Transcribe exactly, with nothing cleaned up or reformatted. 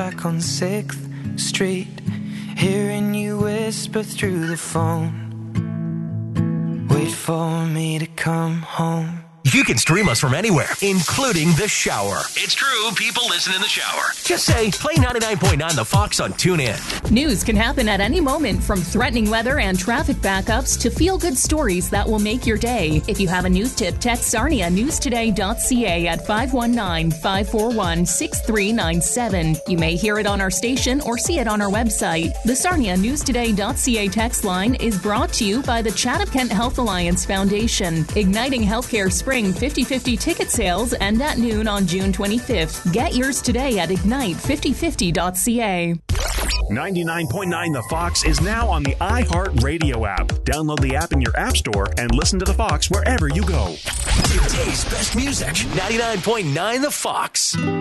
Back on sixth Street, hearing you whisper through the phone. Wait for me to come home. You can stream us from anywhere, including the shower. It's true, people listen in the shower. Just say, play ninety-nine point nine The Fox on TuneIn. News can happen at any moment, from threatening weather and traffic backups to feel-good stories that will make your day. If you have a news tip, text Sarnia news today dot c a at five one nine, five four one, six three nine seven. You may hear it on our station or see it on our website. The Sarnia news today dot c a text line is brought to you by the Chatham-Kent Health Alliance Foundation. Igniting Healthcare Spring fifty-fifty ticket sales end at noon on June twenty-fifth. Get yours today at ignite fifty fifty dot c a. ninety-nine point nine The Fox is now on the iHeartRadio app. Download the app in your app store and listen to The Fox wherever you go. Today's best music, ninety-nine point nine The Fox.